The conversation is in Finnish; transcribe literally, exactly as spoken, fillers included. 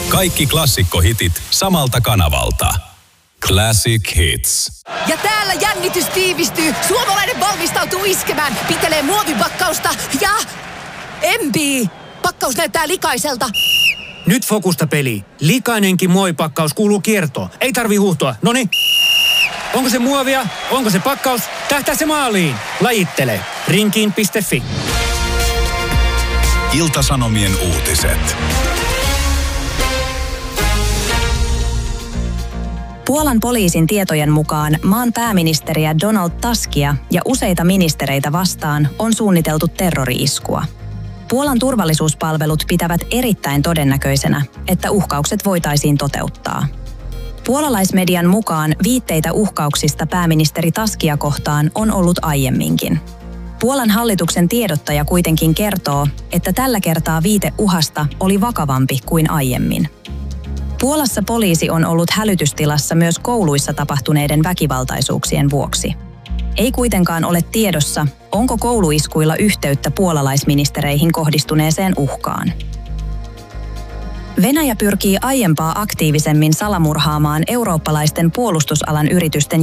Kaikki klassikkohitit samalta kanavalta. Classic Hits. Ja täällä jännitys tiivistyy. Suomalainen valmistautuu iskemään. Pitelee muovipakkausta ja... Empii! Pakkaus näyttää likaiselta. Nyt fokusta peli. Likainenkin muovipakkaus kuuluu kiertoon. Ei tarvi huuhtoa. Noniin. Onko se muovia? Onko se pakkaus? Tähtää se maaliin. Lajittele. Rinkiin piste fi. Ilta-Sanomien uutiset. Puolan poliisin tietojen mukaan maan pääministeriä Donald Tuskia ja useita ministereitä vastaan on suunniteltu terrori-iskua. Puolan turvallisuuspalvelut pitävät erittäin todennäköisenä, että uhkaukset voitaisiin toteuttaa. Puolalaismedian mukaan viitteitä uhkauksista pääministeri Tuskia kohtaan on ollut aiemminkin. Puolan hallituksen tiedottaja kuitenkin kertoo, että tällä kertaa viite uhasta oli vakavampi kuin aiemmin. Puolassa poliisi on ollut hälytystilassa myös kouluissa tapahtuneiden väkivaltaisuuksien vuoksi. Ei kuitenkaan ole tiedossa, onko kouluiskuilla yhteyttä puolalaisministereihin kohdistuneeseen uhkaan. Venäjä pyrkii aiempaa aktiivisemmin salamurhaamaan eurooppalaisten puolustusalan yritysten